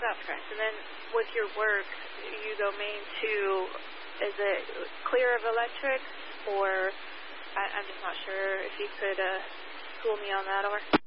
That's correct. And then with your work, you go main to, is it clear of electric, or I'm just not sure if you could school me on that, or?